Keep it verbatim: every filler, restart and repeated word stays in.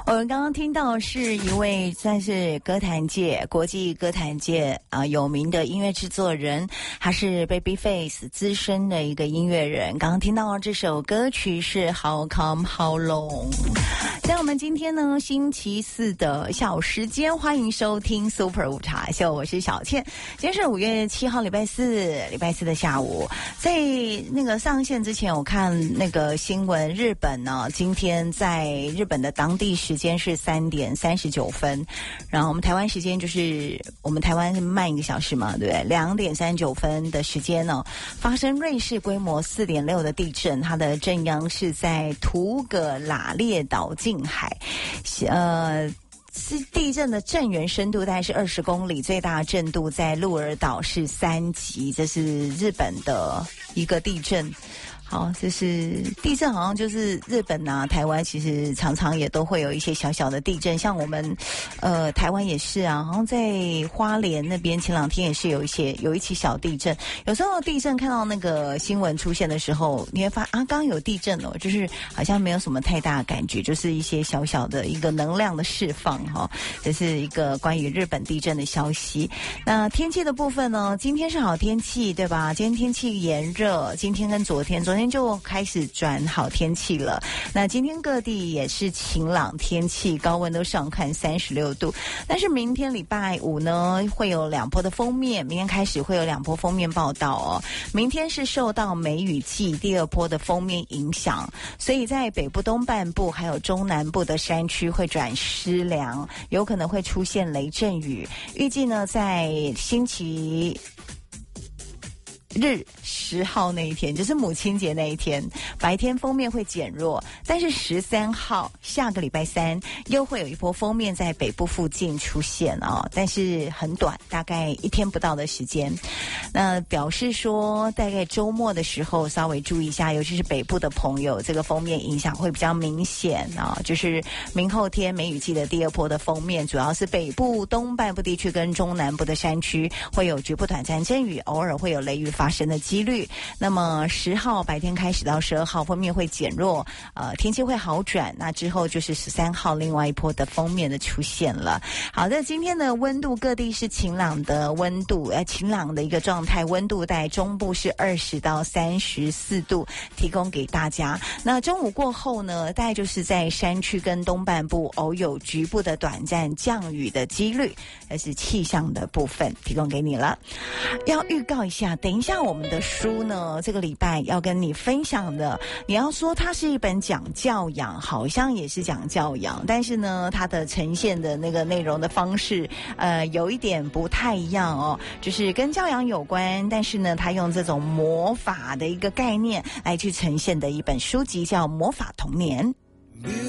我们刚刚听到是一位算是歌坛界、国际歌坛界啊、呃、有名的音乐制作人，他是 Babyface 资深的一个音乐人。刚刚听到这首歌曲是 How Come How Long。在我们今天呢星期四的下午时间，欢迎收听 Super 午茶秀，我是小倩。今天是五月七号，礼拜四，礼拜四的下午。在那个上线之前，我看那个新闻，日本呢今天在日本的当地时间是三点三十九分，然后我们台湾时间就是我们台湾是慢一个小时嘛，对不对？两点三十九分的时间呢，发生瑞士规模四点六的地震，它的震央是在图格拉列岛近海，呃。是地震的震源深度大概是二十公里，最大震度在鹿儿岛是三级，这是日本的一个地震。好，这是地震，好像就是日本啊、台湾其实常常也都会有一些小小的地震，像我们，呃，台湾也是啊，好像在花莲那边前两天也是有一些有一起小地震。有时候地震看到那个新闻出现的时候，你会发啊，刚刚有地震哦，就是好像没有什么太大的感觉，就是一些小小的一个能量的释放哈、哦。这是一个关于日本地震的消息。那天气的部分呢，今天是好天气，对吧？今天天气炎热，今天跟昨天，昨天。今天就开始转好天气了。那今天各地也是晴朗天气，高温都上看三十六度。但是明天礼拜五呢，会有两波的锋面，明天开始会有两波锋面报道哦。明天是受到梅雨季第二波的锋面影响，所以在北部东半部还有中南部的山区会转湿凉，有可能会出现雷阵雨。预计呢，在星期日十号那一天，就是母亲节那一天，白天锋面会减弱，但是十三号下个礼拜三又会有一波锋面在北部附近出现哦，但是很短，大概一天不到的时间。那表示说，大概周末的时候稍微注意一下，尤其是北部的朋友，这个锋面影响会比较明显啊、哦。就是明后天梅雨季的第二波的锋面，主要是北部东半部地区跟中南部的山区会有局部短暂阵雨，偶尔会有雷雨发生的几率。那么十号白天开始到十二号锋面会减弱，呃，天气会好转。那之后就是十三号另外一波的锋面的出现了。好的，今天的温度各地是晴朗的温度，呃，晴朗的一个状态，温度在中部是二十到三十四度，提供给大家。那中午过后呢，大概就是在山区跟东半部偶有局部的短暂降雨的几率，这是气象的部分提供给你了。要预告一下，等一下我们的书呢，这个礼拜要跟你分享的，你要说它是一本讲教养，好像也是讲教养，但是呢，它的呈现的那个内容的方式，呃，有一点不太一样哦，就是跟教养有关，但是呢，它用这种魔法的一个概念来去呈现的一本书籍，叫《魔法童年》。